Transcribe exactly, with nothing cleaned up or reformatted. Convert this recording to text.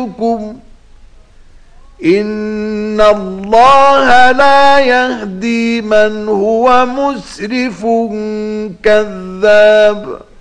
يعدكم إن الله لا يهدي من هو مسرف كذاب.